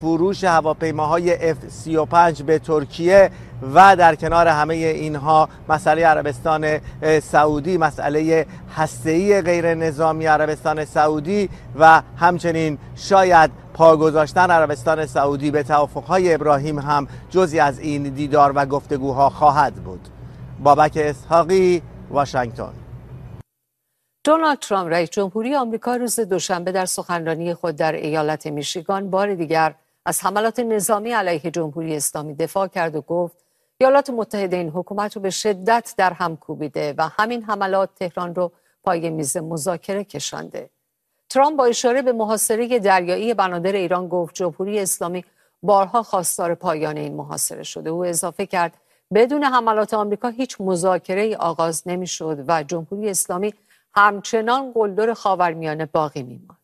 فروش هواپیماهای F-35 به ترکیه و در کنار همه اینها مسئله عربستان سعودی، مسئله هسته‌ای غیر نظامی عربستان سعودی و همچنین شاید پا گذاشتن عربستان سعودی به توافق‌های ابراهیم هم جزئی از این دیدار و گفتگوها خواهد بود. بابک اسحاقی، واشنگتن. دونالد ترامپ رئیس جمهوری آمریکا روز دوشنبه در سخنرانی خود در ایالت میشیگان بار دیگر از حملات نظامی علیه جمهوری اسلامی دفاع کرد و گفت ایالات متحده این حکومت رو به شدت در هم کوبیده و همین حملات تهران رو پای میز مذاکره کشانده. ترامپ با اشاره به محاصره دریایی بنادر ایران گفت جمهوری اسلامی بارها خواستار پایان این محاصره شده. او اضافه کرد بدون حملات آمریکا هیچ مذاکره‌ای آغاز نمی‌شد و جمهوری اسلامی همچنان قلدر خاورمیانه باقی می‌ماند.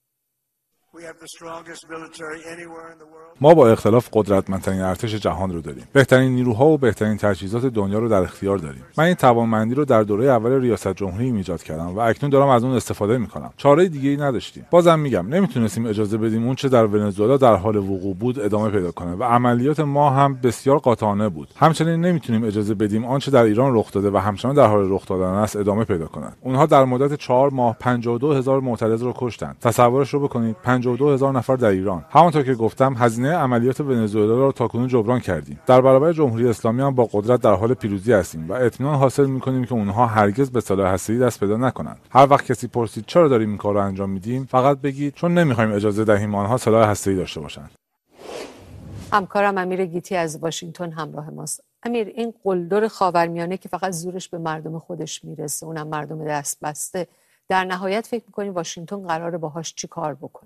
ما با اختلاف قدرتمندترین ارتش جهان رو داریم. بهترین نیروها و بهترین تجهیزات دنیا رو در اختیار داریم. من این توانمندی رو در دوره اول ریاست جمهوری ایجاد کردم و اکنون دارم از اون استفاده میکنم. چاره دیگه‌ای نداشتیم. بازم میگم نمیتونستیم اجازه بدیم اون چه در ونزوئلا در حال وقوع بود ادامه پیدا کنه و عملیات ما هم بسیار قاطعانه بود. همچنین نمیتونیم اجازه بدیم آنچه در ایران رخ داده و همچنان در حال رخ دادن است ادامه پیدا کند. اونها در مدت 4 ماه 52000 معترض رو کشتند. تصورش رو بکنید 52000 نفر در ایران. همونطور که گفتم هزینه عملیات ونزوئلا رو تاکنون جبران کردیم. در برابر جمهوری اسلامی هم با قدرت در حال پیروزی هستیم و اطمینان حاصل می‌کنیم که اونها هرگز به سلاح هسته‌ای دست پیدا نکنند. هر وقت کسی پرسید چرا داریم این کار رو انجام میدیم، فقط بگید چون نمی‌خوایم اجازه دهیم آنها سلاح هسته‌ای داشته باشند. همکارم امیر گیتی از واشنگتن همراه ماست. امیر، این قلدر خاورمیانه که فقط زورش به مردم خودش میرسه، اونم مردم دست بسته، در نهایت فکر می‌کنی واشنگتن قراره باهاش چی کار بکنه؟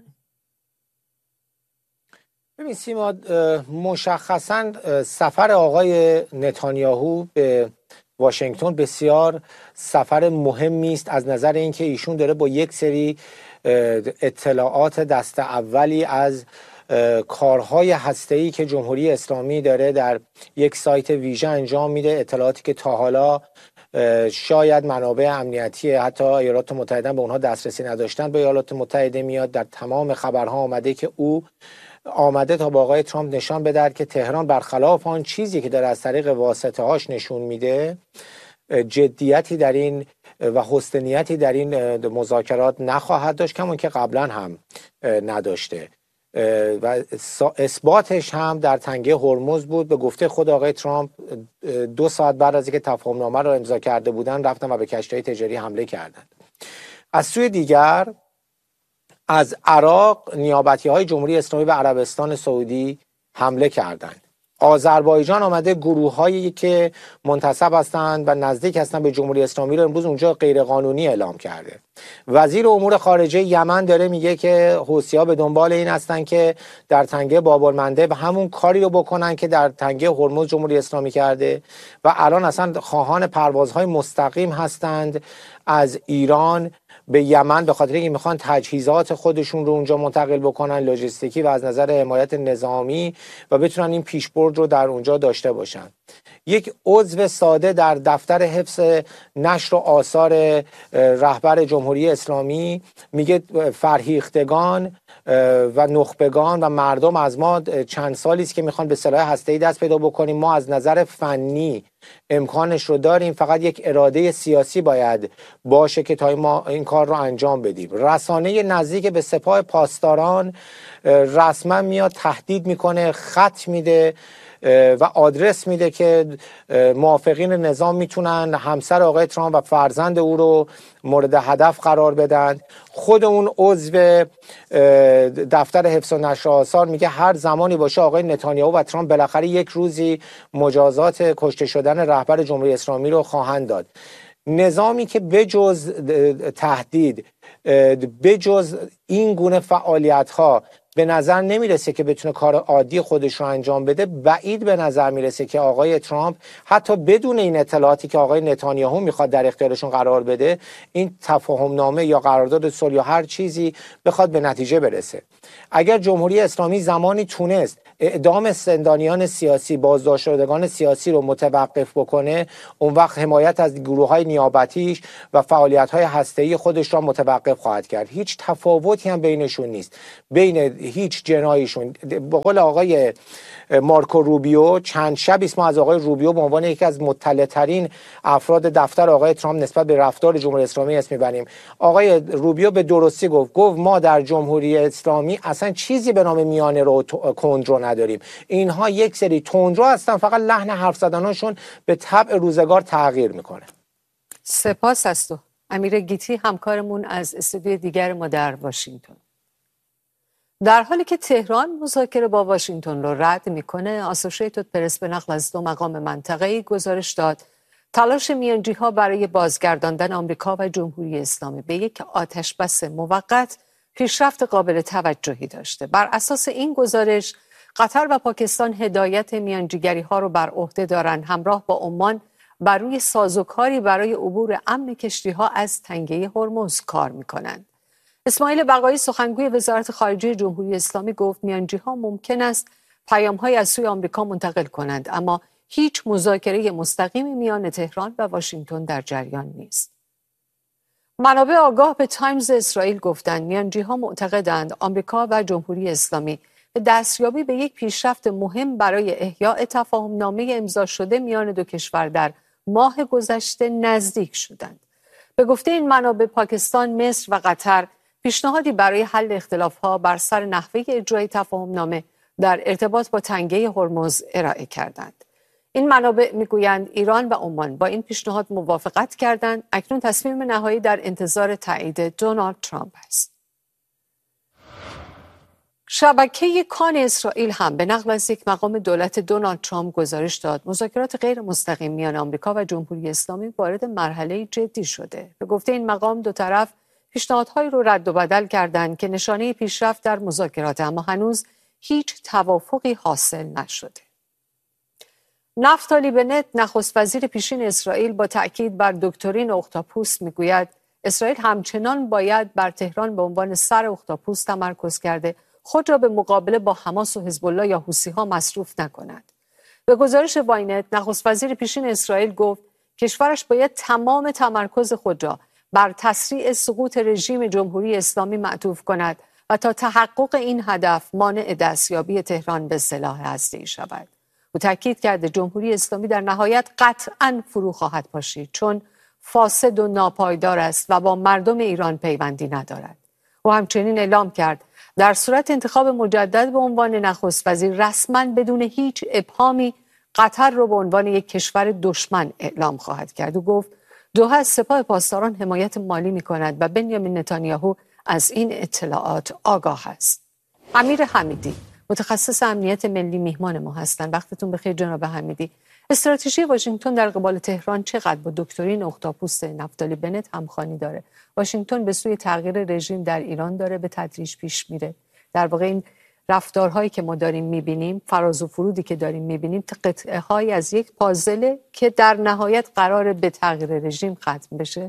ببین سیما، مشخصا سفر آقای نتانیاهو به واشنگتن بسیار سفر مهمی است از نظر اینکه ایشون داره با یک سری اطلاعات دست اولی از کارهای هسته‌ای که جمهوری اسلامی داره در یک سایت ویژه انجام میده، اطلاعاتی که تا حالا شاید منابع امنیتی حتی ایالات متحده به اونها دسترسی نداشتن به ایالات متحده میاد. در تمام خبرها آمده که او آمده تا با آقای ترامپ نشان بده که تهران برخلاف آن چیزی که داره از طریق واسطه هاش نشون میده جدیتی در این و حسن نیتی در این مذاکرات نخواهد داشت، کمون که قبلا هم نداشته و اثباتش هم در تنگه هرمز بود. به گفته خود آقای ترامپ 2 ساعت بعد از اینکه تفاهمنامه را امضا کرده بودن رفتن و به کشتی‌های تجاری حمله کردند. از سوی دیگر از عراق نیابتی‌های جمهوری اسلامی به عربستان سعودی حمله کردند. آذربایجان آمده گروه‌هایی که منتسب هستند و نزدیک هستند به جمهوری اسلامی رو امروز اونجا غیرقانونی اعلام کرده. وزیر امور خارجه یمن داره میگه که حوثی‌ها به دنبال این هستن که در تنگه باب‌المندب همون کاری رو بکنن که در تنگه هرمز جمهوری اسلامی کرده و الان اصلا خواهان پروازهای مستقیم هستند از ایران به یمن به خاطر اینکه میخوان تجهیزات خودشون رو اونجا منتقل بکنن، لوجستیکی و از نظر حمایت نظامی، و بتونن این پیشبرد رو در اونجا داشته باشن. یک عضو ساده در دفتر حفظ نشر و آثار رهبر جمهوری اسلامی میگه فرهیختگان و نخبگان و مردم از ما چند سالی است که میخوان به سلاح هسته‌ای دست پیدا بکنیم. ما از نظر فنی امکانش رو داریم، فقط یک اراده سیاسی باید باشه که تا ما این کار رو انجام بدیم. رسانه نزدیک به سپاه پاسداران رسما میاد تهدید میکنه، خط میده و آدرس میده که موافقین نظام میتونن همسر آقای ترامپ و فرزند او رو مورد هدف قرار بدن. خود اون عضو دفتر حفظ و نشر آثار میگه هر زمانی باشه آقای نتانیاهو و ترامپ بالاخره یک روزی مجازات کشته شدن رهبر جمهوری اسلامی رو خواهند داد. نظامی که بجز تهدید، بجز این گونه فعالیت ها به نظر نمیرسه که بتونه کار عادی خودش رو انجام بده، بعید به نظر میرسه که آقای ترامپ حتی بدون این اطلاعاتی که آقای نتانیاهو میخواد در اختیارشون قرار بده این تفاهم نامه یا قرارداد صلح یا هر چیزی بخواد به نتیجه برسه. اگر جمهوری اسلامی زمانی تونست اعدام زندانیان سیاسی، بازداشت شدگان سیاسی رو متوقف بکنه، اون وقت حمایت از گروه‌های نیابتیش و فعالیت‌های هسته‌ای خودش را متوقف خواهد کرد. هیچ تفاوتی هم بینشون نیست، بین هیچ جنایشون. به قول آقای مارکو روبیو، چند شبی است ما از آقای روبیو به عنوان یکی از مطلع‌ترین افراد دفتر آقای ترامپ نسبت به رفتار جمهوری اسلامی اسم می‌بریم. آقای روبیو به درستی گفت ما در جمهوری اسلامی اصلا چیزی به نام میانه رو کندرو نداریم. اینها یک سری تندرو هستن، فقط لحن حرف زدنشون به طبع روزگار تغییر میکنه. سپاس از تو امیر گیتی، همکارمون از استودیو دیگر ما در واشنگتن. در حالی که تهران مذاکره با واشنگتن رو رد میکنه، اسوشیتد پرس به نقل از 2 مقام منطقه‌ای گزارش داد تلاش میانجی‌ها برای بازگرداندن آمریکا و جمهوری اسلامی به یک آتشبس موقت پیشرفت قابل توجهی داشته. بر اساس این گزارش قطر و پاکستان هدایت میانجیگری‌ها رو بر عهده دارند، همراه با عمان بر روی سازوکاری برای عبور امن کشتی‌ها از تنگه هرمز کار می‌کنند. اسماعیل بقایی، سخنگوی وزارت خارجه جمهوری اسلامی، گفت میانجی‌ها ممکن است پیام‌های از سوی آمریکا منتقل کنند، اما هیچ مذاکره مستقیمی میان تهران و واشنگتن در جریان نیست. منابع آگاه به تایمز اسرائیل گفتند میانجی‌ها معتقدند آمریکا و جمهوری اسلامی به دستیابی به یک پیشرفت مهم برای احیاء تفاهم‌نامه امضا شده میان دو کشور در ماه گذشته نزدیک شدند. به گفته این منابع، پاکستان، مصر و قطر پیشنهادی برای حل اختلاف‌ها بر سر نحوه اجرای تفاهم‌نامه در ارتباط با تنگه هرمز ارائه کردند. این منابع میگویند ایران و عمان با این پیشنهاد موافقت کردند. اکنون تصمیم نهایی در انتظار تایید دونالد ترامپ است. شبکه کان اسرائیل هم به نقل از یک مقام دولت دونالد ترامپ گزارش داد مذاکرات غیر مستقیم میان آمریکا و جمهوری اسلامی وارد مرحله جدی شده. به گفته این مقام دو طرف پیشنهادهایی رو رد و بدل کردند که نشانه پیشرفت در مذاکرات، اما هنوز هیچ توافقی حاصل نشده. نفتالی بنت، نخست وزیر پیشین اسرائیل، با تأکید بر دکترین اختاپوس میگوید اسرائیل همچنان باید بر تهران به عنوان سر اختاپوس تمرکز کرده خود را به مقابله با حماس و حزب الله یا حوثی‌ها مصروف نکند. به گزارش واینت، نخست وزیر پیشین اسرائیل گفت کشورش باید تمام تمرکز خود را بر تسریع سقوط رژیم جمهوری اسلامی معطوف کند و تا تحقق این هدف مانع دستیابی تهران به سلاح هسته‌ای شود. او تاکید کرده جمهوری اسلامی در نهایت قطعاً فرو خواهد پاشید، چون فاسد و ناپایدار است و با مردم ایران پیوندی ندارد. او همچنین اعلام کرد در صورت انتخاب مجدد به عنوان نخست وزیر رسما بدون هیچ ابهامی قطر را به عنوان یک کشور دشمن اعلام خواهد کرد. او گفت دوحه از سپاه پاسداران حمایت مالی می‌کند و بنیامین نتانیاهو از این اطلاعات آگاه است. امیر حمیدی، متخصص امنیت ملی، میهمان ما هستند. وقتتون بخیر جناب حمیدی. استراتژی واشنگتن در قبال تهران چقدر با دکترین اختاپوس نفتالی بنت همخوانی داره؟ واشنگتن به سوی تغییر رژیم در ایران داره به تدریج پیش میره. در واقع این رفتارهایی که ما داریم میبینیم، فراز و فرودی که داریم میبینیم، قطعه های از یک پازله که در نهایت قراره به تغییر رژیم ختم بشه.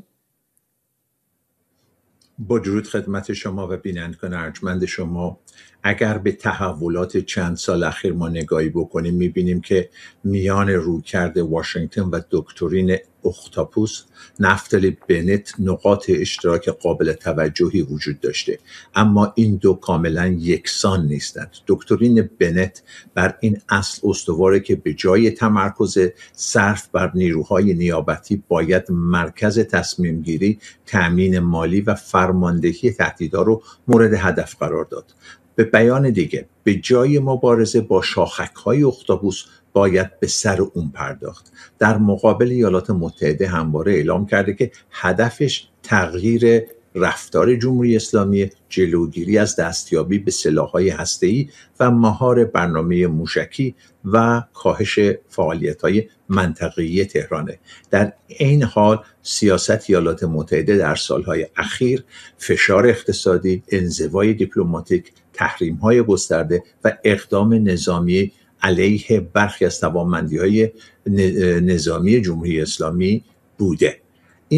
با درود خدمت شما و بینندگان ارجمند شما، اگر به تحولات چند سال اخیر ما نگاهی بکنیم میبینیم که میان رویکرد واشنگتن و دکترین اختاپوس نفتالی بنت نقاط اشتراک قابل توجهی وجود داشته، اما این دو کاملا یکسان نیستند. دکترین بنت بر این اصل استواره که به جای تمرکز صرف بر نیروهای نیابتی باید مرکز تصمیم گیری، تأمین مالی و فرماندهی تهدیدها رو مورد هدف قرار داد. به بیان دیگه، به جای مبارزه با شاخک‌های اختاپوس باید به سر اون پرداخت. در مقابل ایالات متحده همواره اعلام کرده که هدفش تغییر رفتار جمهوری اسلامی، جلوگیری از دستیابی به سلاح‌های هسته‌ای و مهار برنامه موشکی و کاهش فعالیت‌های منطقه‌ای تهرانه. در این حال سیاست ایالات متحده در سالهای اخیر فشار اقتصادی، انزوای دیپلماتیک، تحریم‌های گسترده و اقدام نظامی علیه برخی از توانمندی‌های نظامی جمهوری اسلامی بوده. این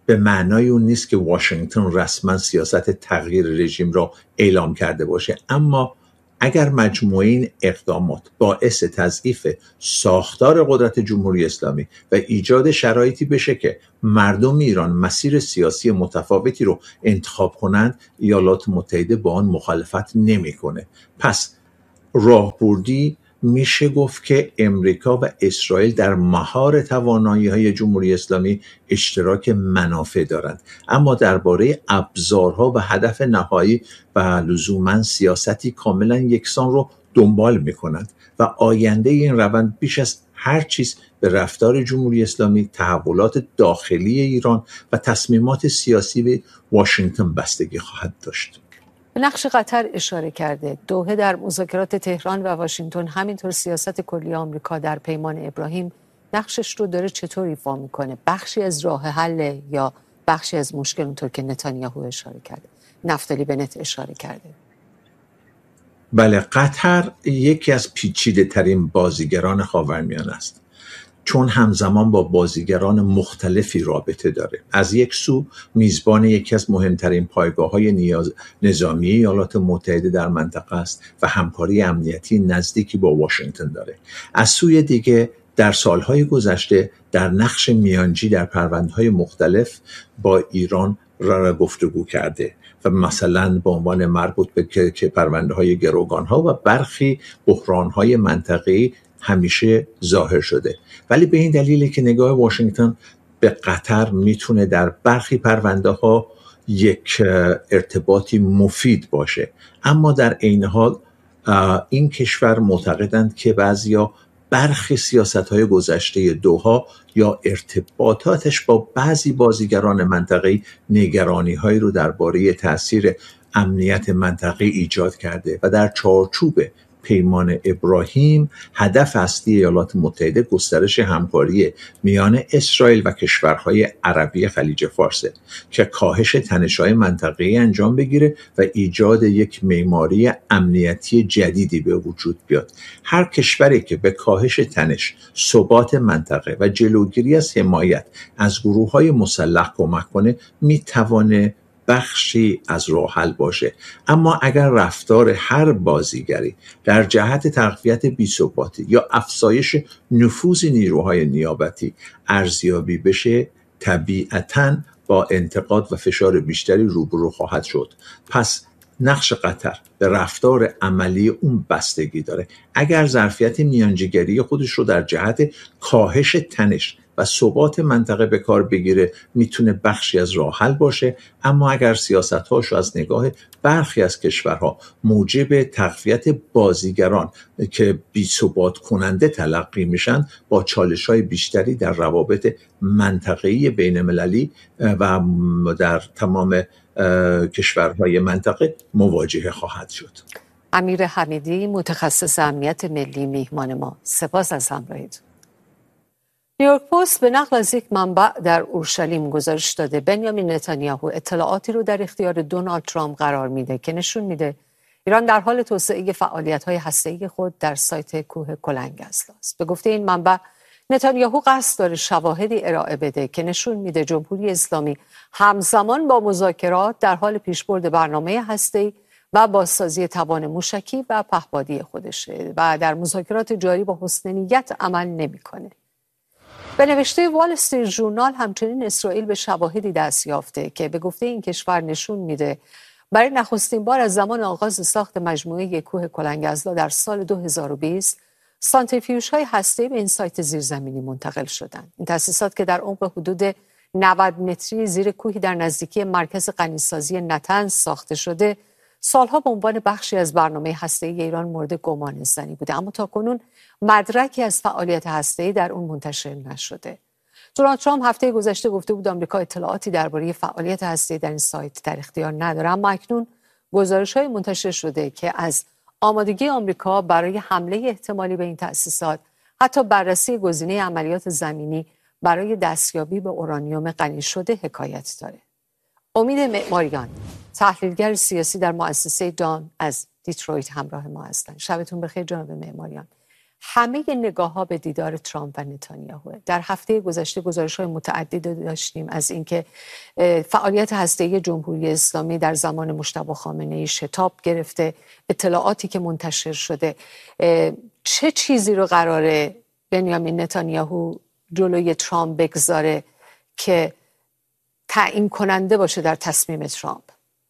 به معنای اون نیست که واشنگتن رسما سیاست تغییر رژیم را اعلام کرده باشه، اما اگر مجموعه این اقدامات باعث تضعیف ساختار قدرت جمهوری اسلامی و ایجاد شرایطی بشه که مردم ایران مسیر سیاسی متفاوتی رو انتخاب کنند، ایالات متحده با آن مخالفت نمیکنه. پس راهبردی میشه گفت که امریکا و اسرائیل در مهار توانایی‌های جمهوری اسلامی اشتراک منافع دارند، اما درباره ابزارها و هدف نهایی و لزوماً سیاستی کاملا یکسان رو دنبال میکنند و آینده این روند بیش از هر چیز به رفتار جمهوری اسلامی، تحولات داخلی ایران و تصمیمات سیاسی به واشنگتن بستگی خواهد داشت. به نقش قطر اشاره کرده. دوحه در مذاکرات تهران و واشنگتن، همینطور سیاست کلی آمریکا در پیمان ابراهیم نقشش رو داره چطور ایفا میکنه؟ بخشی از راه حل یا بخشی از مشکل، اونطور که نتانیاهو اشاره کرده، نفتالی بنت اشاره کرده؟ بله، قطر یکی از پیچیده ترین بازیگران خاورمیانه است، چون همزمان با بازیگران مختلفی رابطه داره. از یک سو میزبان یکی از مهمترین پایگاه‌های نظامی ایالات متحده در منطقه است و همکاری امنیتی نزدیکی با واشنگتن داره. از سوی دیگه در سالهای گذشته در نقش میانجی در پرونده‌های مختلف با ایران را گفتگو کرده و مثلا به عنوان مربوط به که پرونده‌های گروگان‌ها و برخی بحران‌های منطقه‌ای همیشه ظاهر شده. ولی به این دلیلی که نگاه واشنگتن به قطر میتونه در برخی پرونده ها یک ارتباطی مفید باشه، اما در عین حال این کشور معتقدند که بعضیا برخی سیاست‌های گذشته دوحه یا ارتباطاتش با بعضی بازیگران منطقه‌ای نگرانی‌هایی رو درباره تأثیر امنیت منطقه ایجاد کرده و در چارچوب پیمان ابراهیم هدف اصلی ایالات متحده گسترش همکاری میان اسرائیل و کشورهای عربی خلیج فارسه که کاهش تنش‌های منطقه‌ای انجام بگیره و ایجاد یک معماری امنیتی جدیدی به وجود بیاد. هر کشوری که به کاهش تنش، ثبات منطقه و جلوگیری از حمایت از گروه‌های مسلح کمک کنه، میتونه بخشی از راه حل باشه. اما اگر رفتار هر بازیگری در جهت تقویت بی‌ثباتی یا افزایش نفوذ نیروهای نیابتی ارزیابی بشه، طبیعتاً با انتقاد و فشار بیشتری روبرو خواهد شد. پس نقش قطر به رفتار عملی اون بستگی داره. اگر ظرفیت میانجیگری خودش رو در جهت کاهش تنش و ثبات منطقه به کار بگیره، میتونه بخشی از راه حل باشه. اما اگر سیاست‌هاش از نگاه برخی از کشورها موجب تقویت بازیگران که بی‌ثبات کننده تلقی میشن، با چالش‌های بیشتری در روابط منطقه‌ای بین‌المللی و در تمام کشورهای منطقه مواجه خواهد شد. امیر حمیدی، متخصص امنیت ملی، میهمان ما. سپاس از همراهیتون. نیویورک پست به نقل از یک منبع در اورشلیم گزارش داده بنیامین نتانیاهو اطلاعاتی رو در اختیار دونالد ترامپ قرار میده که نشون میده ایران در حال توسعه فعالیت‌های هسته‌ای خود در سایت کوه کلنگ‌ازلا است. به گفته این منبع، نتانیاهو قصد داره شواهدی ارائه بده که نشون میده جمهوری اسلامی همزمان با مذاکرات در حال پیشبرد برنامه هسته‌ای و بازسازی توان موشکی و پهپادی خودشه و در مذاکرات جاری با حسن نیت عمل نمی‌کنه. به نوشته وال استریت ژورنال، همچنین اسرائیل به شواهدی دست یافته که به گفته این کشور نشون میده برای نخستین بار از زمان آغاز ساخت مجموعه کوه کلنگ‌ازلا در سال 2020 سانتریفیوژهای هسته‌ای به این سایت زیرزمینی منتقل شدند. این تأسیسات که در عمق حدود 90 متری زیر کوهی در نزدیکی مرکز غنیسازی نتنز ساخته شده، سالها به عنوان بخشی از برنامه هسته‌ای ایران مورد گمان زنی بوده، اما تاکنون مدرکی از فعالیت هسته‌ای در اون منتشر نشده. دونالد ترامپ هفته گذشته گفته بود آمریکا اطلاعاتی درباره فعالیت هسته‌ای در این سایت در اختیار نداره، اما اکنون گزارش‌های منتشر شده که از آمادگی آمریکا برای حمله احتمالی به این تأسیسات، حتی بررسی گزینه عملیات زمینی برای دستیابی به اورانیوم غنی شده حکایت داره. امید معماریان، تحلیلگر سیاسی در مؤسسه دان از دیترویت همراه ما هستند. شبتون بخیر جناب معماریان. همه نگاه ها به دیدار ترامپ و نتانیاهو. در هفته گذشته گزارش‌های متعددی داشتیم از اینکه فعالیت هسته‌ای جمهوری اسلامی در زمان مجتبی خامنه‌ای شتاب گرفته، اطلاعاتی که منتشر شده. چه چیزی رو قراره بنیامین نتانیاهو جلوی ترامپ بگذاره که تعیین کننده باشه در تصمیم ترامپ؟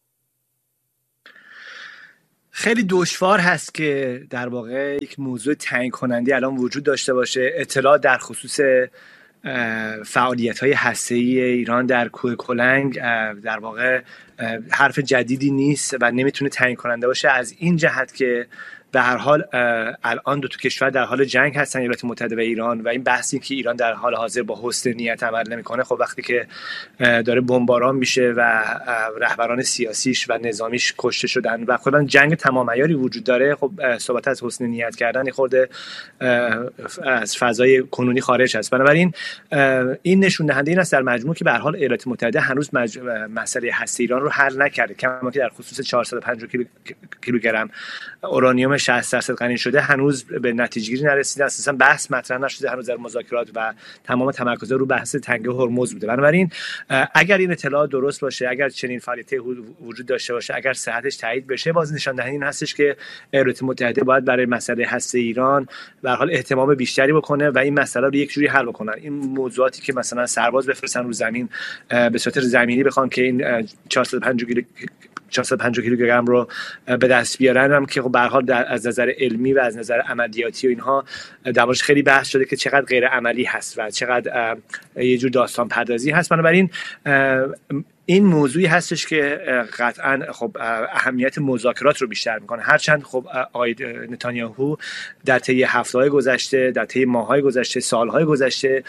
خیلی دشوار هست که در واقع یک موضوع تعیین کننده الان وجود داشته باشه. اطلاع در خصوص فعالیت‌های هسته‌ای ایران در کوه کلنگ در واقع حرف جدیدی نیست و نمیتونه تعیین کننده باشه، از این جهت که به هر حال الان دو تا کشور در حال جنگ هستن، ایالات متحده و ایران، و این بحثی که ایران در حال حاضر با حسن نیت عمل نمیکنه، خب وقتی که داره بمباران میشه و رهبران سیاسیش و نظامیش کشته شدن و کلا جنگ تمام عیاری وجود داره، خب صحبت از حسن نیت کردن خورده از فضای کنونی خارج هست. بنابراین این نشون دهنده این است در مجموع که به هر حال ایالات متحده هنوز مسئله هسته ایران رو حل نکرده، کما که در خصوص 450 کیلوگرم اورانیوم 60% غنی شده هنوز به نتیجه گیری نرسیده، اساسا بحث مطرح نشده هنوز در مذاکرات و تمام تمرکز رو بحث تنگه هرمز بوده. بنابراین اگر این اطلاع درست باشه، اگر چنین فعالیتی وجود داشته باشه، اگر صحتش تایید بشه، باز نشان دهنده این هستش که ایالات متحده باید برای مسئله هسته ایران به هر حال اهتمام بیشتری بکنه و این مسئله رو یک جوری حل بکنن. این موضوعاتی که مثلا سرباز بفرستن رو زمین به صورت زمینی بخوان که این 450 کیلوگرم رو به دست بیارن، هم که خب به هر حال از نظر علمی و از نظر عملیاتی و اینها دربارش خیلی بحث شده که چقدر غیر عملی هست و چقدر یه جور داستان پردازی هست. بنابراین این موضوعی هستش که قطعا خب اهمیت مذاکرات رو بیشتر میکنه، هرچند خب آقای نتانیاهو در طی هفته‌های گذشته، در طی ماه‌های گذشته، سال‌های گذشته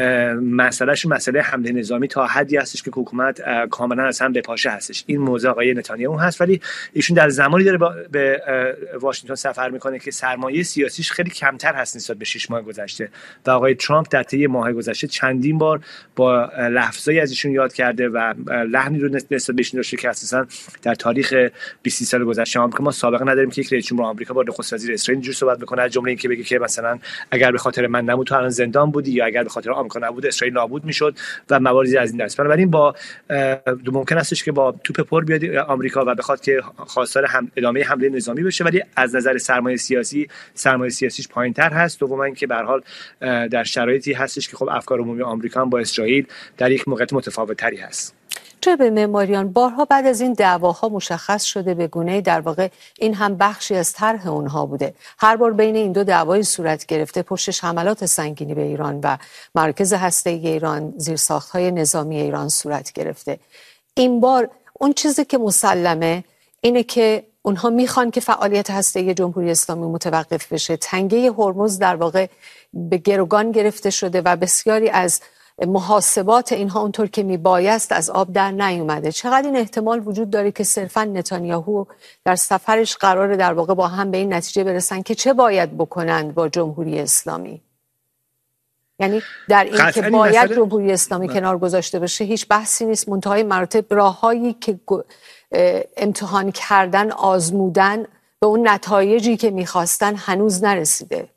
مسئله حمله نظامی تا حدی هستش که حکومت کاملا از هم بپاشه هستش. این موضوع آقای نتانیاهو هست، ولی ایشون در زمانی داره به واشنگتن سفر میکنه که سرمایه سیاسیش خیلی کمتر هست نسبت به 6 ماه گذشته و آقای ترامپ در طی ماه‌های گذشته چندین بار با لفظایی از ایشون یاد کرده و لحنی رو نسبت بهش داشته که اساسا در تاریخ 20 سال گذشته آمریکا ما سابقه نداریم که یک رئیس جمهور آمریکا با نخست وزیر اسرائیل اینجوری صحبت بکنه، از جمله اینکه بگه که مثلا اگر به خاطر من نبود تو الان زندان بودی، یا اگر به خاطر آمریکا نبود اسرائیل نابود میشد و مواردی از این دست. بنابراین با ممکن استش که با توپ پر بیاد آمریکا و بخواد که خواستار ادامه حمله نظامی بشه، ولی از نظر سرمایه سیاسیش پایین‌تر هست. دوما اینکه به هر حال در شرایطی هستش که خب افکار عمومی آمریکا هم با اسرائیل در یک موقعیت متفاوت‌تری هست. جناب معماریان، بارها بعد از این دعواها مشخص شده به گونه‌ای در واقع این هم بخشی از طرح اونها بوده. هر بار بین این دو دعوای صورت گرفته، پشتش حملات سنگینی به ایران و مرکز هسته‌ای ایران، زیرساخت‌های نظامی ایران صورت گرفته. این بار اون چیزی که مسلمه اینه که اونها میخوان که فعالیت هسته‌ای جمهوری اسلامی متوقف بشه. تنگه هرمز در واقع به گروگان گرفته شده و بسیاری از محاسبات اینها اونطور که میبایست از آب در نیومده. چقدر این احتمال وجود داره که صرفا نتانیاهو در سفرش قراره در واقع با هم به این نتیجه برسن که چه باید بکنند با جمهوری اسلامی؟ یعنی در این که باید جمهوری اسلامی کنار گذاشته بشه هیچ بحثی نیست، منتهای مراتب راههایی که امتحان کردن، آزمودن به اون نتایجی که میخواستن هنوز نرسیده.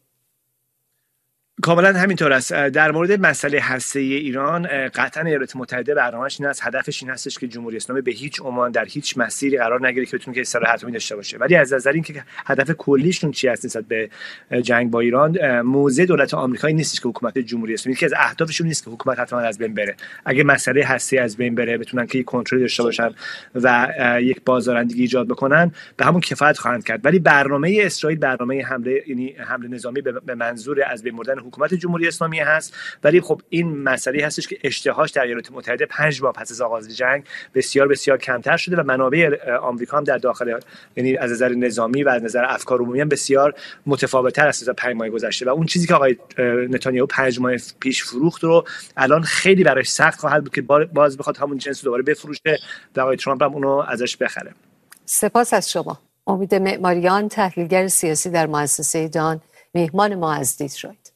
کاملا همینطور است. در مورد مسئله هسته‌ای ایران قطعا ایالات متحده برنامه‌اش این است، هدفش این هستش که جمهوری اسلامی به هیچ عنوان در هیچ مسیری قرار نگیره که بتونه که اصلاح اتمی داشته باشه. ولی از نظر اینکه هدف کلیشون چی است نسبت به جنگ با ایران، موضع دولت آمریکایی نیست که حکومت جمهوری اسلامی که از اهدافشون نیست که حکومت حتما از بین بره. اگه مسئله هسته‌ای از بین بره، بتونن که کنترل داشته باشن و یک بازدارندگی ایجاد بکنن، به همون کفایت خواهند کرد. ولی برنامه اسرائیل برنامه حمله، یعنی حمله نظامی به منظور از بین بردن حکومت جمهوری اسلامی هست. ولی خب این مسئله هستش که اشتهاش در ایالات متحده 5 ماه پس از آغاز جنگ بسیار بسیار کمتر شده و منابع آمریکا هم در داخل، یعنی از نظر نظامی و از نظر افکار عمومی هم بسیار متفاوت‌تر است از 5 ماه گذشته و اون چیزی که آقای نتانیاهو 5 ماه پیش فروخت رو الان خیلی براش سخت خواهد بود که باز بخواد همون جنس دوباره بفروشه و آقای ترامپ هم اونو ازش بخره. سپاس از شما. امید معماریان، تحلیلگر سیاسی در مؤسسه دان، مهمان ما از دیترویت.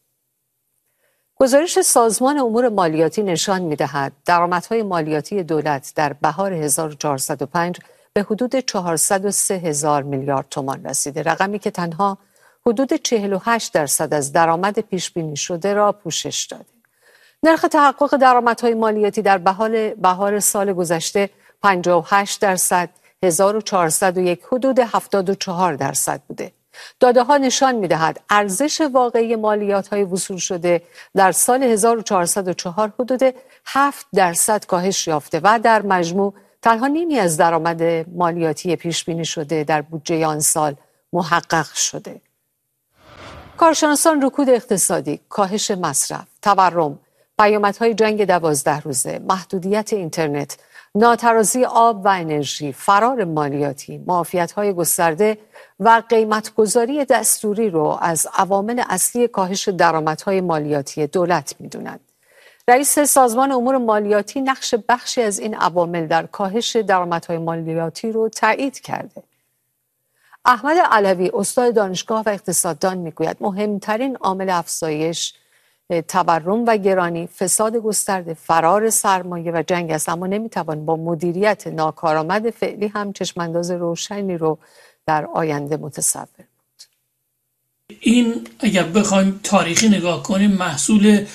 گزارش سازمان امور مالیاتی نشان می‌دهد درآمدهای مالیاتی دولت در بهار 1405 به حدود 403,000 میلیارد تومان رسیده، رقمی که تنها حدود 48% از درآمد پیش بینی شده را پوشش داده. نرخ تحقق درآمدهای مالیاتی در بهار سال گذشته 58%، 1401 حدود 74% بوده. داده ها نشان می‌دهد ارزش واقعی مالیات‌های وصول شده در سال 1404 حدود 7% کاهش یافته و در مجموع تنها نیمی از درآمد مالیاتی پیش بینی شده در بودجه آن سال محقق شده. کارشناسان رکود اقتصادی، کاهش مصرف، تورم، پیامدهای جنگ 12 روزه، محدودیت اینترنت، ناترازی آب و انرژی، فرار مالیاتی، معافیت‌های گسترده و قیمت‌گذاری دستوری رو از عوامل اصلی کاهش درآمدهای مالیاتی دولت می‌دونند. رئیس سازمان امور مالیاتی نقش بخشی از این عوامل در کاهش درآمدهای مالیاتی رو تایید کرده. احمد علوی، استاد دانشگاه و اقتصاددان، میگوید مهمترین عامل افزایش تورم و گرانی فساد گسترده، فرار سرمایه و جنگ است، اما نمیتوان با مدیریت ناکارآمد فعلی هم چشمانداز روشنی رو در آینده متصور بود. این اگر بخوایم تاریخی نگاه کنیم محصول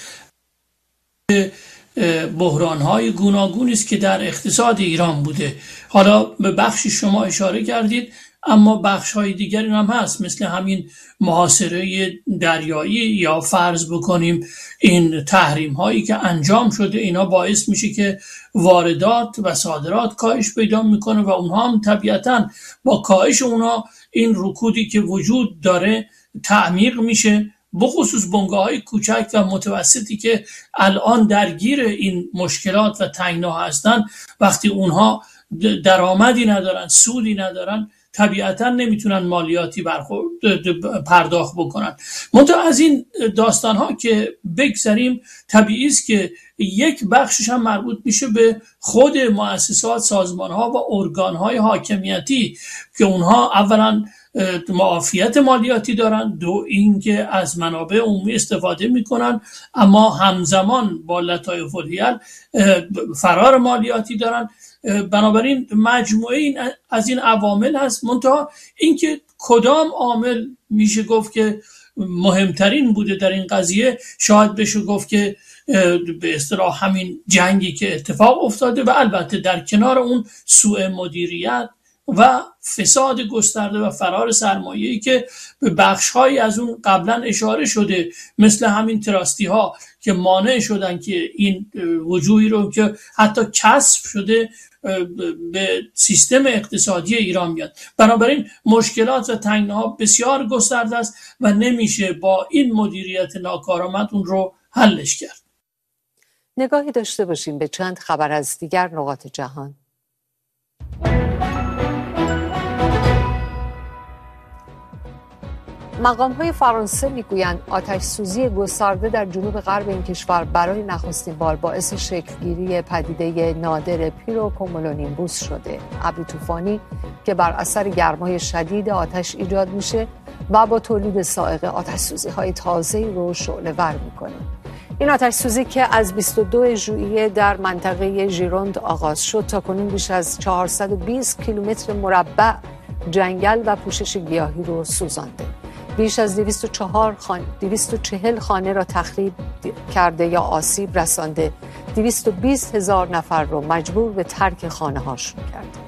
بحران‌های گوناگونی است که در اقتصاد ایران بوده. حالا به بخشی شما اشاره کردید، اما بخش‌های دیگری هم هست، مثل همین محاصره دریایی، یا فرض بکنیم این تحریم‌هایی که انجام شده، اینا باعث میشه که واردات و صادرات کاهش پیدا میکنه و اونها هم طبیعتاً با کاهش اونها این رکودی که وجود داره تعمیق میشه، بخصوص بنگاه‌های کوچک و متوسطی که الان درگیر این مشکلات و تنگنا هستن. وقتی اونها درآمدی ندارن، سودی ندارن، طبیعتا نمیتونن مالیاتی پرداخت بکنن. منتها از این داستان ها که بگذریم، طبیعی است که یک بخشش هم مربوط میشه به خود مؤسسات، سازمان ها و ارگان های حاکمیتی که اونها اولا معافیت مالیاتی دارن، دو اینکه از منابع عمومی استفاده میکنن، اما همزمان با لطایف الحیل فرار مالیاتی دارن. بنابراین مجموعه این از این عوامل هست. منتها اینکه کدام عامل میشه گفت که مهمترین بوده در این قضیه، شاید بشه گفت که به اصطلاح همین جنگی که اتفاق افتاده و البته در کنار اون سوء مدیریت و فساد گسترده و فرار سرمایه‌ای که به بخش‌هایی از اون قبلا اشاره شده، مثل همین تراستی ها که مانع شدن که این وجوهی رو که حتی کسب شده به سیستم اقتصادی ایران بیاد. بنابراین مشکلات و تنگناها بسیار گسترده است و نمیشه با این مدیریت ناکارآمد اون رو حلش کرد. نگاهی داشته باشیم به چند خبر از دیگر نقاط جهان. مقام‌های فرانسه میگویند آتش سوزی گسترده در جنوب غرب این کشور برای نخستین بار باعث شکلگیری پدیده نادر پیروکومولونیمبوس شده، ابری طوفانی که بر اثر گرمای شدید آتش ایجاد میشه و با تولید صاعقه آتش سوزی‌های تازه‌ای رو شعله‌ور میکنه. این آتش سوزی که از 22 ژوئیه در منطقه ژیروند آغاز شد، تاکنون بیش از 420 کیلومتر مربع جنگل و پوشش گیاهی رو سوزانده. بیش از 240 خانه را تخریب کرده یا آسیب رسانده، 220,000 نفر را مجبور به ترک خانه هاشون کرده.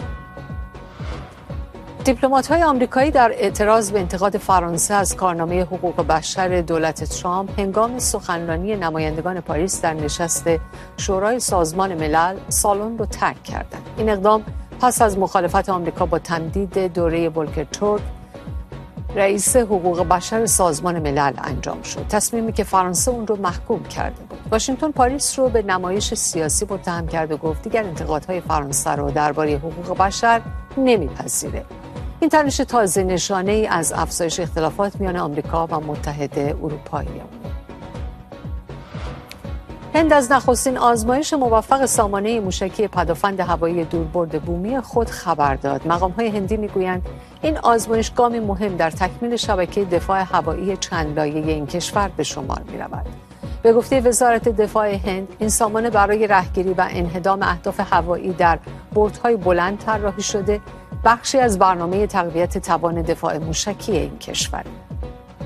دیپلمات‌های آمریکایی در اعتراض به انتقاد فرانسه از کارنامه حقوق بشر دولت ترامپ هنگام سخنرانی نمایندگان پاریس در نشست شورای سازمان ملل سالن را ترک کردند. این اقدام پس از مخالفت آمریکا با تمدید دوره ولکر تورک، رئیس حقوق بشر سازمان ملل انجام شد. تصمیمی که فرانسه اون رو محکوم کرده بود. واشنگتن پاریس رو به نمایش سیاسی متهم کرد و گفت دیگر انتقادهای فرانسه رو درباره حقوق بشر نمیپذیره. این تنش تازه نشانه‌ای از افزایش اختلافات میان آمریکا و متحد اروپایی‌ها. هند از نخستین آزمایش موفق سامانه موشکی پدافند هوایی دوربرد بومی خود خبر داد. مقام‌های هندی میگویند این آزمایش گامی مهم در تکمیل شبکه دفاع هوایی چند لایه این کشور به شمار می‌رود. به گفته وزارت دفاع هند، این سامانه برای رهگیری و انهدام اهداف هوایی در بردهای بلند طراحی شده، بخشی از برنامه تقویت توان دفاع موشکی این کشور.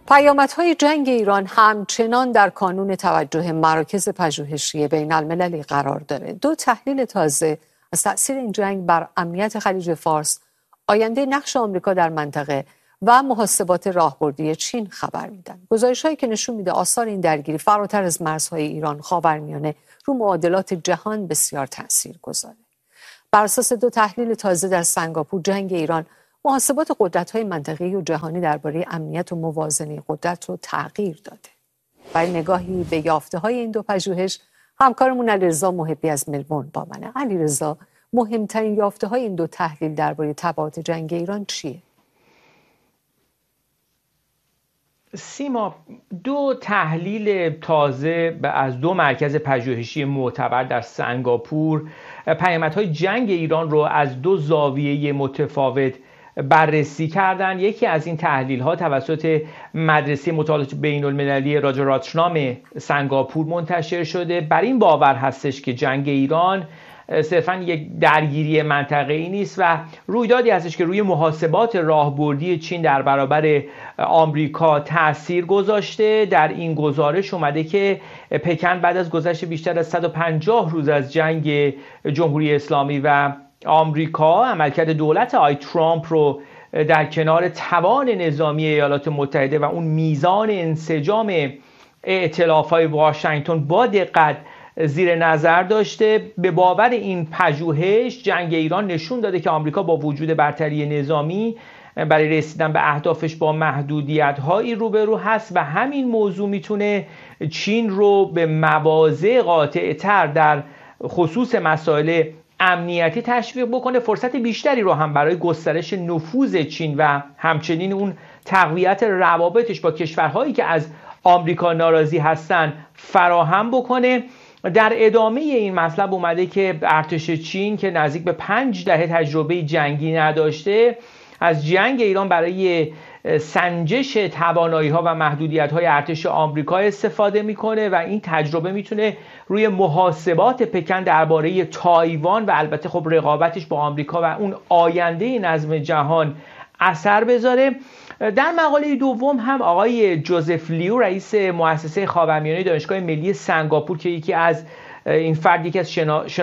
پیامدهای جنگ ایران همچنان در کانون توجه مراکز پژوهشی بین المللی قرار داره. 2 تحلیل تازه از تأثیر این جنگ بر امنیت خلیج فارس، آینده نقش آمریکا در منطقه و محاسبات راهبردی چین خبر میدن. گزارش‌هایی که نشون میده آثار این درگیری فراتر از مرزهای ایران، خاورمیانه، رو معادلات جهان بسیار تاثیرگذاره. بر اساس 2 تحلیل تازه در سنگاپور، جنگ ایران محاسبات قدرت‌های منطقه‌ای و جهانی درباره امنیت و موازنه قدرت رو تغییر داده. برای نگاهی به یافته‌های این 2 پژوهش، همکارمون علیرضا محبی از ملبورن با منه. علیرضا، مهمترین یافته‌های این 2 تحلیل درباره تبعات جنگ ایران چیه؟ سیما، 2 تحلیل تازه از 2 مرکز پژوهشی معتبر در سنگاپور پیامدهای جنگ ایران رو از 2 زاویه متفاوت بررسی کردند. یکی از این تحلیل‌ها توسط مدرسه مطالعات بین‌المللی راجاراتنام سنگاپور منتشر شده. بر این باور هستش که جنگ ایران صرفاً یک درگیری منطقه‌ای نیست و رویدادی هستش که روی محاسبات راهبردی چین در برابر آمریکا تأثیر گذاشته. در این گزارش اومده که پکن بعد از گذشت بیشتر از 150 روز از جنگ جمهوری اسلامی و آمریکا، عملکرد دولت آقای ترامپ رو در کنار توان نظامی ایالات متحده و اون میزان انسجام ائتلاف‌های واشنگتن با دقت زیر نظر داشته. به باور این پژوهش، جنگ ایران نشون داده که آمریکا با وجود برتری نظامی برای رسیدن به اهدافش با محدودیت‌هایی روبرو هست و همین موضوع میتونه چین رو به مواضع قاطع‌تر در خصوص مسائل امنیتی تشویق بکنه، فرصت بیشتری رو هم برای گسترش نفوذ چین و همچنین اون تقویت روابطش با کشورهایی که از آمریکا ناراضی هستن فراهم بکنه. در ادامه این مطلب اومده که ارتش چین که نزدیک به 5 دهه تجربه جنگی نداشته، از جنگ ایران برای سنجش توانایی‌ها و محدودیت‌های ارتش آمریکا استفاده می‌کنه و این تجربه می‌تونه روی محاسبات پکن درباره تایوان و البته خب رقابتش با آمریکا و اون آینده نظم جهان اثر بذاره. در مقاله دوم هم آقای جوزف لیو، رئیس مؤسسه خاورمیانه دانشگاه ملی سنگاپور که یکی از این فرد یکی از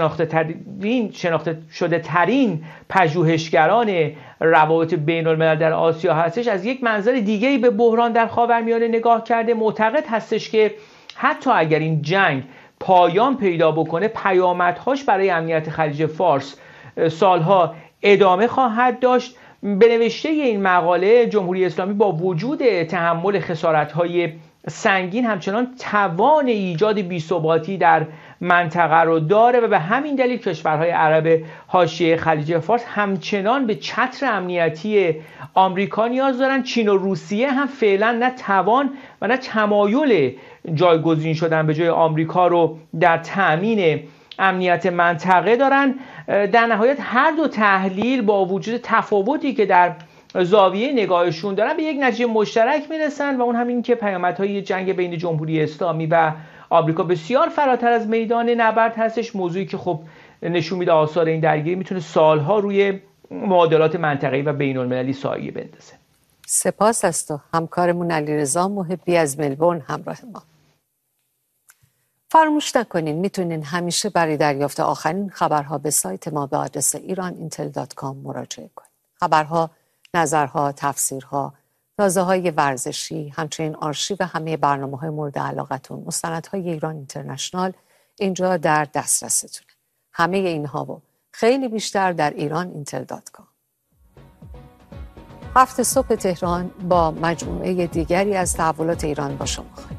شناخته شده ترین پژوهشگران روابط بین الملل در آسیا هستش، از یک منظر دیگه‌ای به بحران در خاورمیانه نگاه کرده. معتقد هستش که حتی اگر این جنگ پایان پیدا بکنه، پیامدهاش برای امنیت خلیج فارس سالها ادامه خواهد داشت. به نوشته این مقاله، جمهوری اسلامی با وجود تحمل خسارت‌های سنگین همچنان توان ایجاد بی‌ثباتی در منطقه رو داره و به همین دلیل کشورهای عرب حاشیه خلیج فارس همچنان به چتر امنیتی آمریکا نیاز دارن. چین و روسیه هم فعلا نه توان و نه تمایل جایگزین شدن به جای آمریکا رو در تأمین امنیت منطقه دارن. در نهایت هر 2 تحلیل با وجود تفاوتی که در زاویه نگاهشون دارن به یک نتیجه مشترک میرسن و اون همین که پیامدهای جنگ بین جمهوری اسلامی و آمریکا بسیار فراتر از میدان نبرد هستش، موضوعی که خب نشون میده آثار این درگیری میتونه سالها روی معادلات منطقه‌ای و بین‌المللی سایه بندازه. سپاس از تو همکارمون علیرضا محبی از ملبورن همراه ما. فراموش نکنین میتونین همیشه برای دریافت آخرین خبرها به سایت ما به آدرس iranintel.com مراجعه کنین. خبرها، نظرها، تفسیرها، تازه‌های ورزشی، همچنین آرشیو همه برنامه‌های مورد علاقتون، مستندهای ایران اینترنشنال اینجا در دسترستونه. همه اینها و خیلی بیشتر در iranintel.com. 7 صبح تهران با مجموعه دیگری از تحولات ایران با شما خواهیم.